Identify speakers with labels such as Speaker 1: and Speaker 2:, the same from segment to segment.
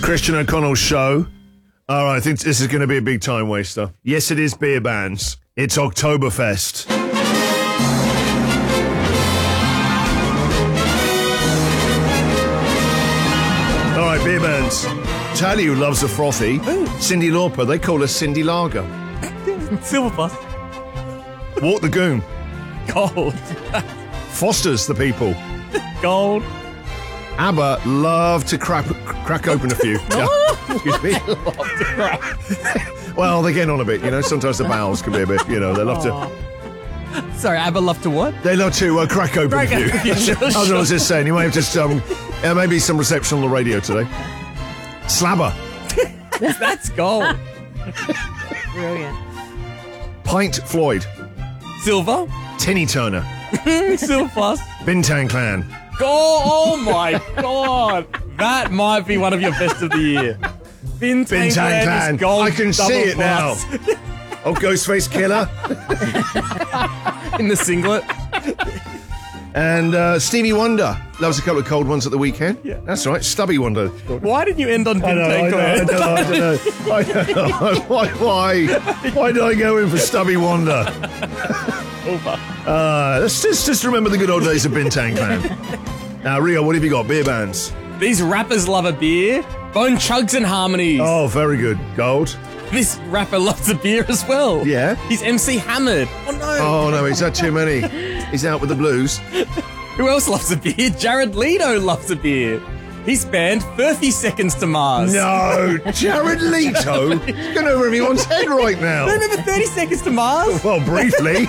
Speaker 1: Christian O'Connell Show. All right, I think this is going to be a big time waster. Yes, it is beer bans. It's Oktoberfest. All right, beer bans. Tell you who loves a frothy. Cyndi Lauper. They call her Cindy Lager.
Speaker 2: Silverpuss.
Speaker 1: Walk the Goon.
Speaker 2: Gold.
Speaker 1: Foster's the people.
Speaker 2: Gold.
Speaker 1: ABBA love to crack open a few. Yeah. Excuse me. Well, they're getting on a bit, you know. Sometimes the bowels can be a bit, you know. They love to.
Speaker 2: Sorry, ABBA love to what?
Speaker 1: They love to crack open a few.
Speaker 2: Sure.
Speaker 1: I was just saying. You might have just maybe some reception on the radio today. Slabber.
Speaker 2: That's gold.
Speaker 3: Brilliant.
Speaker 1: Pint Floyd.
Speaker 2: Silver.
Speaker 1: Tinny Turner.
Speaker 2: Silverpuss.
Speaker 1: Bintang Clan.
Speaker 2: Gold. Oh my god. That might be one of your best of the year. Bintang Clan.
Speaker 1: I can see it now. Oh, Ghostface Killer.
Speaker 2: In the singlet.
Speaker 1: And Stevie Wonder. Loves a couple of cold ones at the weekend.
Speaker 2: Yeah.
Speaker 1: That's right. Stubby Wonder.
Speaker 2: Why did you end on Bintang Clan?
Speaker 1: I don't know. Why did I go in for Stubby Wonder? Let's just remember the good old days of Bintang Clan. Now, Rio, what have you got? Beer bands.
Speaker 2: These rappers love a beer. Bone Chugs and Harmonies.
Speaker 1: Oh, very good. Gold.
Speaker 2: This rapper loves a beer as well.
Speaker 1: Yeah?
Speaker 2: He's MC Hammered. Oh no.
Speaker 1: Oh, no, he's had too many. He's out with the blues.
Speaker 2: Who else loves a beer? Jared Leto loves a beer. He's banned 30 Seconds to Mars.
Speaker 1: No, Jared Leto? He's going over everyone's head right now.
Speaker 2: Remember 30 Seconds to Mars?
Speaker 1: Well, briefly.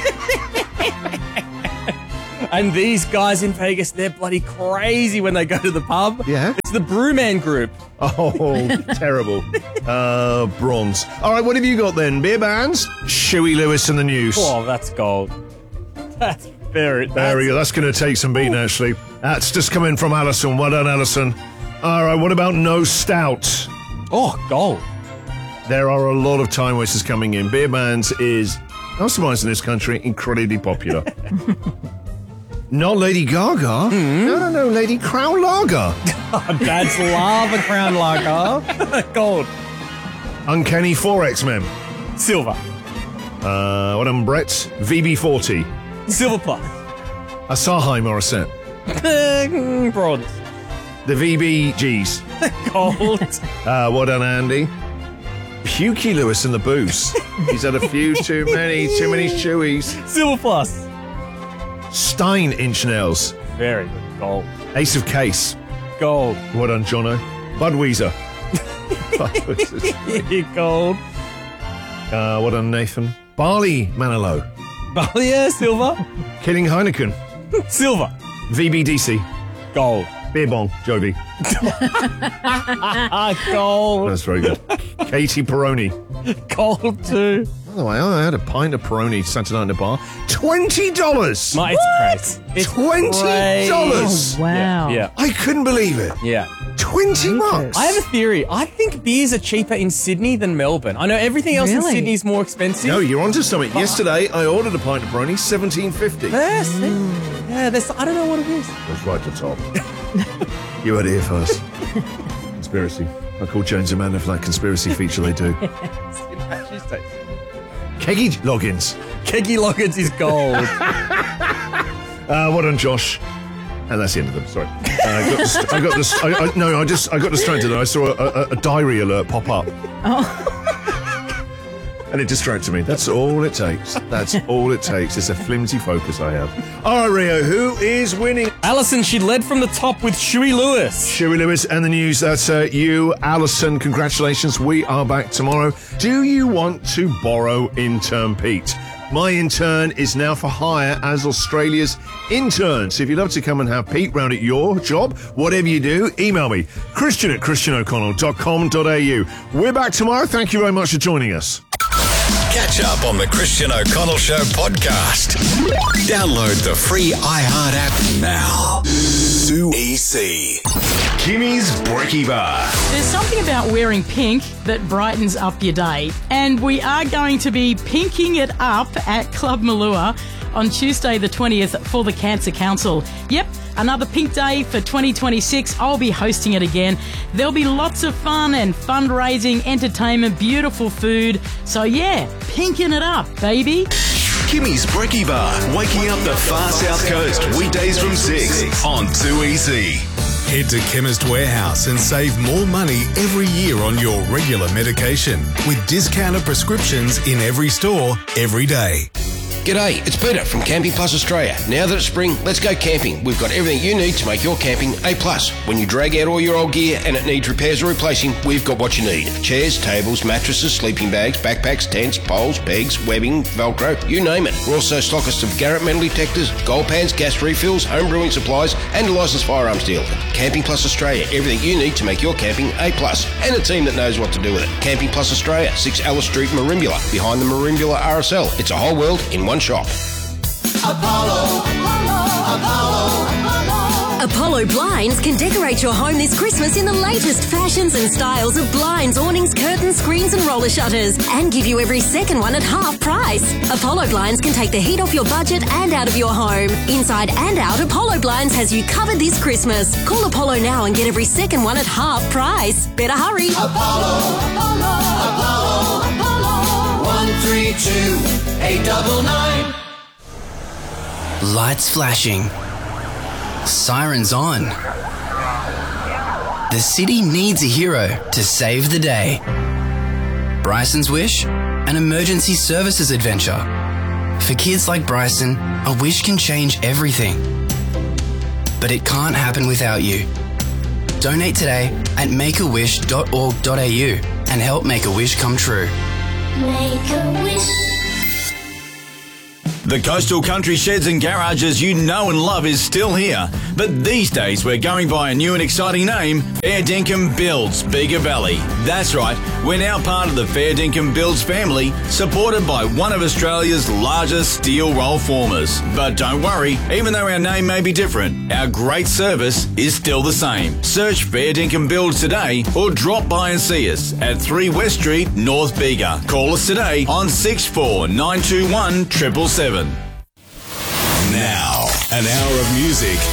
Speaker 2: And these guys in Vegas, they're bloody crazy when they go to the pub.
Speaker 1: Yeah?
Speaker 2: It's the Brewman Group.
Speaker 1: Oh, terrible. Bronze. All right, what have you got then? Beer bands? Shuey Lewis and the News.
Speaker 2: Oh, that's gold. That's very...
Speaker 1: There we go. That's going to take some beating, actually. That's just come in from Alison. Well done, Alison. All right, what about No Stout?
Speaker 2: Oh, gold.
Speaker 1: There are a lot of time wasters coming in. Beer bands is, no surprise in this country, incredibly popular. Not Lady Gaga. No, Lady Crown Lager.
Speaker 2: Dads love a Crown Lager. Gold.
Speaker 1: Uncanny 4X-Men.
Speaker 2: Silver.
Speaker 1: What am Brett's? VB40.
Speaker 2: Silver Plus.
Speaker 1: Asahi Morissette.
Speaker 2: Bronze.
Speaker 1: The VBGs.
Speaker 2: Gold.
Speaker 1: What done, Andy? Pukey Lewis and the Booze. He's had a few too many chewies.
Speaker 2: Silver Plus.
Speaker 1: Stein Inch Nails.
Speaker 2: Very good. Gold.
Speaker 1: Ace of Case.
Speaker 2: Gold.
Speaker 1: What done, Jono? Budweiser.
Speaker 2: Gold.
Speaker 1: What done, Nathan? Barley Manilow.
Speaker 2: Yeah, silver.
Speaker 1: Killing Heineken.
Speaker 2: Silver.
Speaker 1: VBDC.
Speaker 2: Gold.
Speaker 1: Beer Bong. Joby.
Speaker 2: Gold.
Speaker 1: That's very good. Katie Peroni.
Speaker 2: Gold too.
Speaker 1: By the way, I had a pint of Peroni Saturday night in the bar. $20.
Speaker 2: Mate, it's crazy. It's
Speaker 1: $20.
Speaker 2: crazy.
Speaker 3: Oh, wow.
Speaker 2: Yeah.
Speaker 1: I couldn't believe it.
Speaker 2: Yeah.
Speaker 1: $20.
Speaker 2: I have a theory. I think beers are cheaper in Sydney than Melbourne. I know everything else in
Speaker 3: Really?
Speaker 2: Sydney is more expensive.
Speaker 1: No, you're onto something. Yesterday, I ordered a pint of Peroni, $17.50.
Speaker 2: Yes. Yeah, I don't know what it is.
Speaker 1: That's right to the top. You heard it here first. Conspiracy. I call Jones and Amanda for that conspiracy feature they do. Keggy Loggins.
Speaker 2: Keggy Loggins is gold.
Speaker 1: What on Josh? And that's the end of them. Sorry. I got distracted. I saw a diary alert pop up. And it distracted me. That's all it takes. That's all it takes. It's a flimsy focus I have. All right, Rio, who is winning?
Speaker 2: Alison, she led from the top with Shuey Lewis.
Speaker 1: Shuey Lewis and the News. That's you, Alison. Congratulations. We are back tomorrow. Do you want to borrow Intern Pete? My intern is now for hire as Australia's intern. So if you'd love to come and have Pete round at your job, whatever you do, email me, christian@christianoconnell.com.au. We're back tomorrow. Thank you very much for joining us.
Speaker 4: Catch up on the Christian O'Connell Show podcast. Download the free iHeart app now. Easy.
Speaker 1: Kimmy's Brekkie Bar.
Speaker 5: There's something about wearing pink that brightens up your day. And we are going to be pinking it up at Club Malua on Tuesday the 20th for the Cancer Council. Yep, Another Pink Day for 2026. I'll be hosting it again. There'll be lots of fun and fundraising, entertainment, beautiful food. So yeah, pinking it up, baby.
Speaker 4: Kimmy's Brekkie Bar, waking up the far south coast, weekdays from 6 on 2EC.
Speaker 6: Head to Chemist Warehouse and save more money every year on your regular medication with discounted prescriptions in every store, every day.
Speaker 7: G'day, it's Peter from Camping Plus Australia. Now that it's spring, let's go camping. We've got everything you need to make your camping A+. When you drag out all your old gear and it needs repairs or replacing, we've got what you need. Chairs, tables, mattresses, sleeping bags, backpacks, tents, poles, pegs, webbing, Velcro, you name it. We're also stockists of Garrett metal detectors, gold pans, gas refills, home brewing supplies and a licensed firearms dealer. Camping Plus Australia, everything you need to make your camping A+. And a team that knows what to do with it. Camping Plus Australia, 6 Alice Street, Merimbula, behind the Merimbula RSL. It's a whole world in one shop.
Speaker 8: Apollo Blinds can decorate your home this Christmas in the latest fashions and styles of blinds, awnings, curtains, screens and roller shutters and give you every second one at half price. Apollo Blinds can take the heat off your budget and out of your home. Inside and out, Apollo Blinds has you covered this Christmas. Call Apollo now and get every second one at half price. Better hurry.
Speaker 9: Apollo 132 899.
Speaker 10: Lights flashing. Sirens on. The city needs a hero to save the day. Bryson's Wish, an emergency services adventure. For kids like Bryson, a wish can change everything. But it can't happen without you. Donate today at makeawish.org.au and help make a wish come true.
Speaker 11: Make a wish.
Speaker 12: The Coastal Country Sheds and Garages you know and love is still here, but these days we're going by a new and exciting name, Fair Dinkum Builds, Bega Valley. That's right, we're now part of the Fair Dinkum Builds family, supported by one of Australia's largest steel roll formers. But don't worry, even though our name may be different, our great service is still the same. Search Fair Dinkum Builds today or drop by and see us at 3 West Street, North Bega. Call us today on 64921 777.
Speaker 6: Now, an hour of music